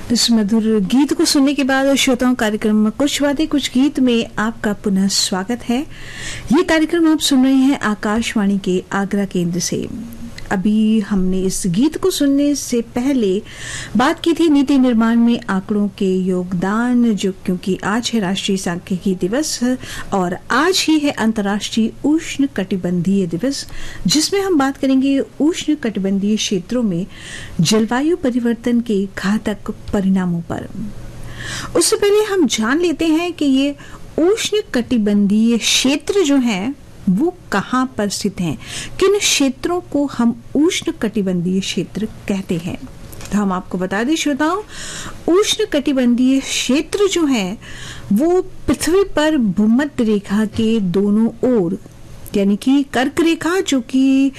इस मधुर गीत को सुनने के बाद श्रोताओं कार्यक्रम कुछ बातें कुछ गीत में आपका पुनः स्वागत है। ये कार्यक्रम आप सुन रहे हैं आकाशवाणी के आगरा केंद्र से। अभी हमने इस गीत को सुनने से पहले बात की थी नीति निर्माण में आंकड़ों के योगदान, जो क्योंकि आज है राष्ट्रीय सांख्यिकी दिवस और आज ही है अंतर्राष्ट्रीय उष्ण कटिबंधीय दिवस, जिसमें हम बात करेंगे उष्ण कटिबंधीय क्षेत्रों में जलवायु परिवर्तन के घातक परिणामों पर। उससे पहले हम जान लेते हैं कि ये उष्ण कटिबंधीय क्षेत्र जो है वो कहाँ पर स्थित हैं, किन क्षेत्रों को हम उष्ण कटिबंधीय क्षेत्र कहते हैं। तो हम आपको बता दें श्रोताओं, उष्ण कटिबंधीय क्षेत्र जो है वो पृथ्वी पर भूमध्य रेखा के दोनों ओर, यानी कि कर्क रेखा जो कि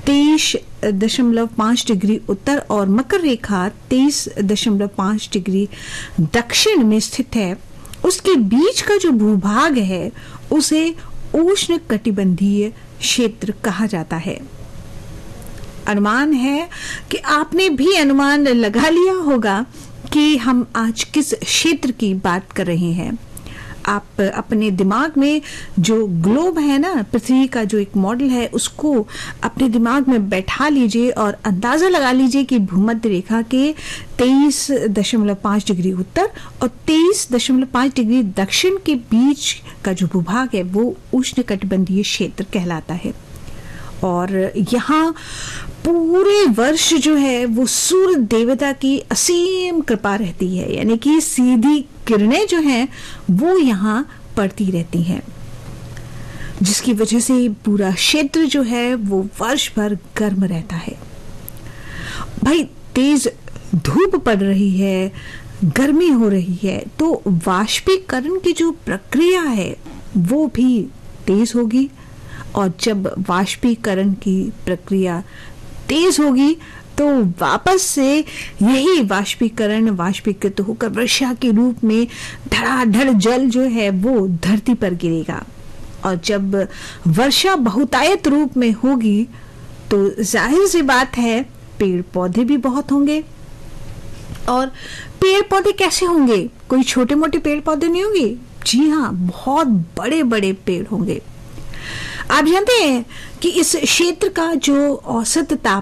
23.5 डिग्री उत्तर और मकर रेखा 23.5 डिग्री दक्षिण में स्थित है, उसके बीच का जो भूभाग है उसे उष्ण कटिबंधीय क्षेत्र कहा जाता है। अनुमान है कि आपने भी अनुमान लगा लिया होगा कि हम आज किस क्षेत्र की बात कर रहे हैं। आप अपने दिमाग में जो ग्लोब है ना, पृथ्वी का जो एक मॉडल है, उसको अपने दिमाग में बैठा लीजिए और अंदाजा लगा लीजिए कि भूमध्य रेखा के 23.5 डिग्री उत्तर और 23.5 डिग्री दक्षिण के बीच का जो भूभाग है वो उष्ण कटिबंधीय क्षेत्र कहलाता है। और यहाँ पूरे वर्ष जो है वो सूर्य देवता की असीम कृपा रहती है, यानी कि सीधी किरणें जो हैं वो यहाँ पड़ती रहती हैं, जिसकी वजह से पूरा क्षेत्र जो है वो वर्ष भर गर्म रहता है। भाई तेज धूप पड़ रही है, गर्मी हो रही है, तो वाष्पीकरण की जो प्रक्रिया है वो भी तेज होगी, और जब वाष्पीकरण की प्रक्रिया तेज होगी तो वापस से यही वाष्पीकरण वाष्पीकृत होकर वर्षा के रूप में धड़ाधड़ जल जो है वो धरती पर गिरेगा। और जब वर्षा बहुतायत रूप में होगी तो जाहिर सी बात है पेड़ पौधे भी बहुत होंगे। और पेड़ पौधे कैसे होंगे? कोई छोटे मोटे पेड़ पौधे नहीं होंगे, जी हाँ, बहुत बड़े बड़े पेड़ होंगे। आप जानते हैं कि इस क्षेत्र का जो औसत तापमान